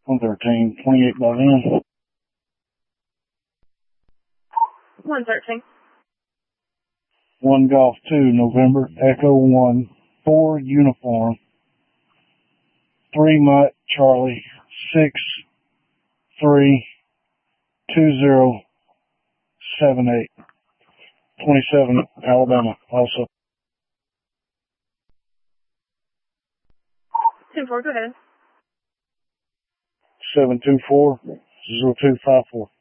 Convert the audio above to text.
113, 28 by then. 113. 1 Golf 2, November, Echo 1, 4 Uniform, 3 Mike Charlie, 6 3 2078, 27 Alabama, also. 10-4, go ahead. 724 0254.